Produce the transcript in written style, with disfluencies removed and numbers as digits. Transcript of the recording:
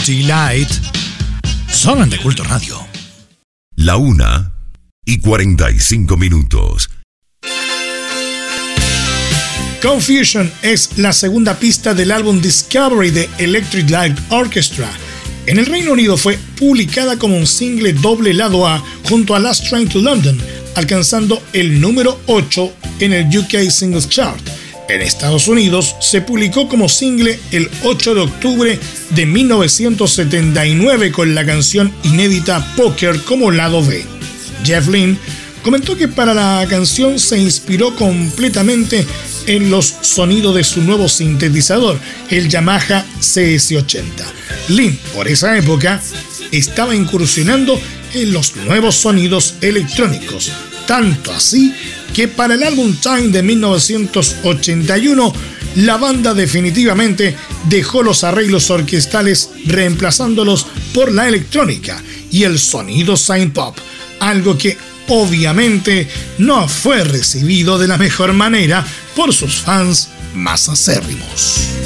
Delight. Solo en De Culto Radio. La 1:45. Confusion es la segunda pista del álbum Discovery de Electric Light Orchestra. En el Reino Unido fue publicada como un single doble lado A junto a Last Train to London, alcanzando el número 8 en el UK Singles Chart. En Estados Unidos se publicó como single el 8 de octubre de 1979 con la canción inédita Poker como lado B. Jeff Lynne comentó que para la canción se inspiró completamente en los sonidos de su nuevo sintetizador, el Yamaha CS80. Lynne, por esa época, estaba incursionando en los nuevos sonidos electrónicos, tanto así que para el álbum Time de 1981, la banda definitivamente dejó los arreglos orquestales reemplazándolos por la electrónica y el sonido synth-pop, algo que obviamente no fue recibido de la mejor manera por sus fans más acérrimos.